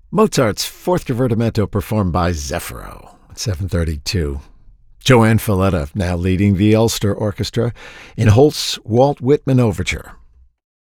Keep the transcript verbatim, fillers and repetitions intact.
Mozart's Fourth Divertimento performed by Zeffiro at seven thirty-two. Joanne Falletta now leading the Ulster Orchestra in Holst's Walt Whitman Overture.